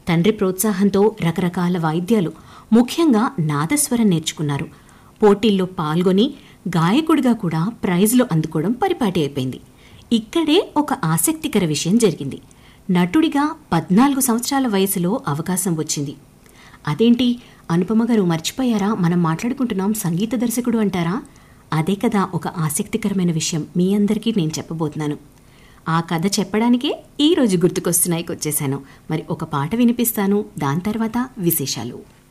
తండ్రి ప్రోత్సాహంతో రకరకాల వాయిద్యాలు, ముఖ్యంగా నాదస్వరం నేర్చుకున్నారు. పోటీల్లో పాల్గొని గాయకుడిగా కూడా ప్రైజులు అందుకోవడం పరిపాటి అయిపోయింది. ఇక్కడే ఒక ఆసక్తికర విషయం జరిగింది. నటుడిగా 14 సంవత్సరాల వయసులో అవకాశం వచ్చింది. అదేంటి అనుపమ గారు మర్చిపోయారా, మనం మాట్లాడుకుంటున్నాం సంగీత దర్శకుడు అంటారా? అదే కదా ఒక ఆసక్తికరమైన విషయం మీ అందరికీ నేను చెప్పబోతున్నాను. ఆ కథ చెప్పడానికే ఈరోజు గుర్తుకొస్తున్నాయికి వచ్చేసాను. మరి ఒక పాట వినిపిస్తాను, దాని తర్వాత విశేషాలు.